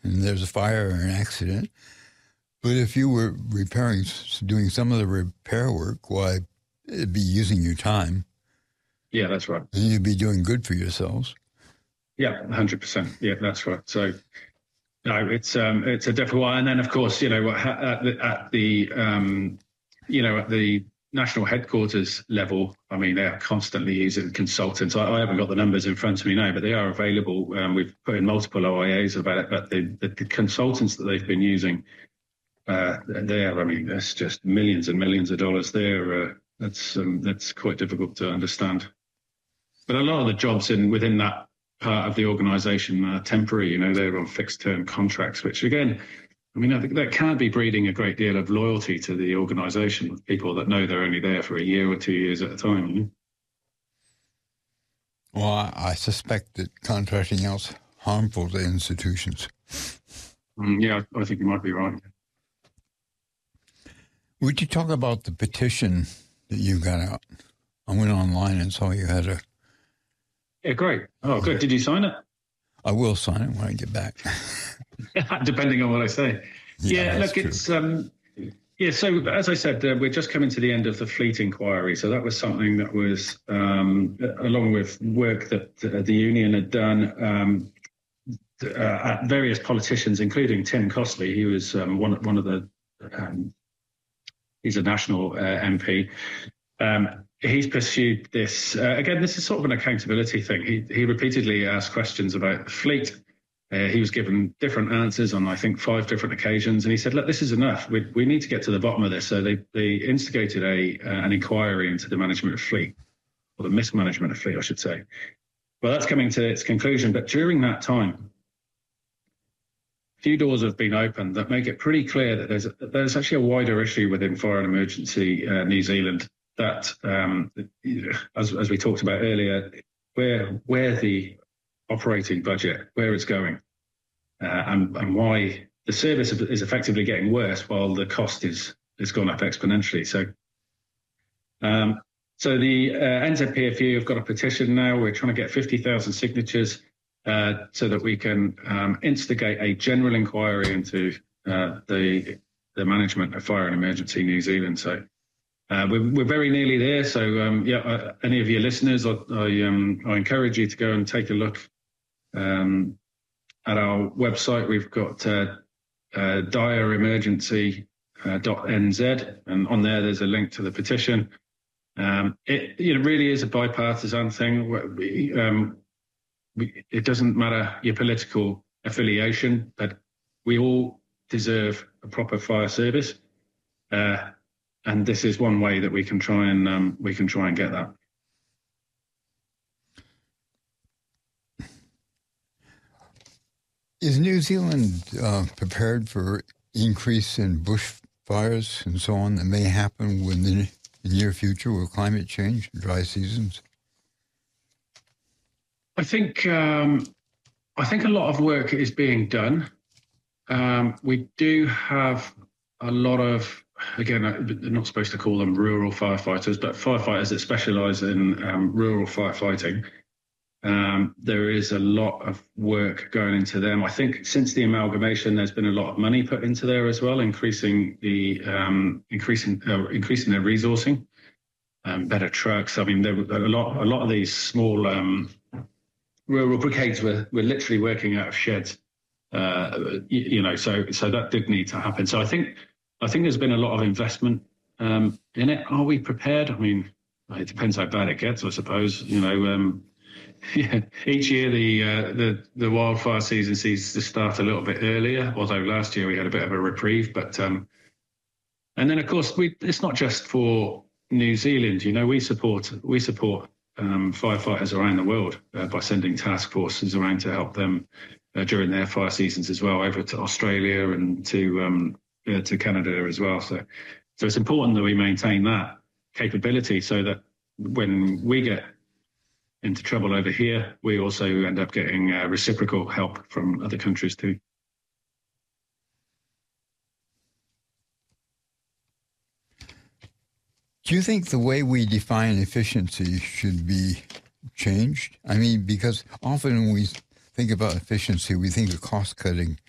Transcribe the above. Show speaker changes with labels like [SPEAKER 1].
[SPEAKER 1] and there's a fire or an accident. But if you were doing some of the repair work, why, it'd be using your time.
[SPEAKER 2] Yeah, that's right.
[SPEAKER 1] And you'd be doing good for yourselves.
[SPEAKER 2] Yeah, 100%. Yeah, that's right. So, no, it's a difficult one. And then, of course, at the national headquarters level, I mean, they're constantly using consultants. I haven't got the numbers in front of me now, but they are available. We've put in multiple OIAs about it, but the consultants that they've been using, that's just millions and millions of dollars there. That's quite difficult to understand. But a lot of the jobs within that part of the organisation are temporary. They're on fixed-term contracts, which again, I mean, I think that can't be breeding a great deal of loyalty to the organisation with people that know they're only there for a year or 2 years at a time.
[SPEAKER 1] Well, I suspect that contracting out's harmful to institutions.
[SPEAKER 2] Yeah, I think you might be right.
[SPEAKER 1] Would you talk about the petition that you got out? I went online and saw you had a...
[SPEAKER 2] Yeah, great. Oh, good. Did you sign it?
[SPEAKER 1] I will sign it when I get back.
[SPEAKER 2] Depending on what I say. Yeah, look,
[SPEAKER 1] true.
[SPEAKER 2] It's... so as I said, we're just coming to the end of the fleet inquiry. So that was something that was, along with work that the union had done at various politicians, including Tim Costley. He was one of the... he's a national MP. He's pursued this. Again, this is sort of an accountability thing. He repeatedly asked questions about the fleet. He was given different answers on, I think, 5 different occasions. And he said, look, this is enough. We need to get to the bottom of this. So they instigated an inquiry into the management of fleet, or the mismanagement of fleet, I should say. Well, that's coming to its conclusion. But during that time, a few doors have been opened that make it pretty clear that there's actually a wider issue within Fire and Emergency New Zealand that, as we talked about earlier, where the operating budget, where it's going, and why the service is effectively getting worse while the cost is gone up exponentially. So the NZPFU have got a petition now. We're trying to get 50,000 signatures so that we can instigate a general inquiry into the management of Fire and Emergency New Zealand. So we're very nearly there. So any of your listeners, I encourage you to go and take a look at our website. We've got direemergency.nz, and on there's a link to the petition. It really is a bipartisan thing. It doesn't matter your political affiliation, but we all deserve a proper fire service, and this is one way that we can try and get that.
[SPEAKER 1] Is New Zealand prepared for increase in bushfires and so on that may happen in the near future with climate change, dry seasons?
[SPEAKER 2] I think a lot of work is being done. We do have a lot of, again, they're not supposed to call them rural firefighters, but firefighters that specialise in rural firefighting. There is a lot of work going into them. I think since the amalgamation, there's been a lot of money put into there as well, increasing their resourcing, better trucks. I mean, there were a lot of these small rural brigades were literally working out of sheds. So that did need to happen. So I think there's been a lot of investment in it. Are we prepared? I mean, it depends how bad it gets, I suppose. Each year the wildfire season seems to start a little bit earlier, although last year we had a bit of a reprieve. But and then of course it's not just for New Zealand. We support firefighters around the world by sending task forces around to help them during their fire seasons as well, over to Australia and to Canada as well. So it's important that we maintain that capability so that when we get into trouble over here, we also end up getting reciprocal help from other countries too.
[SPEAKER 1] Do you think the way we define efficiency should be changed? I mean, because often when we think about efficiency, we think of cost cutting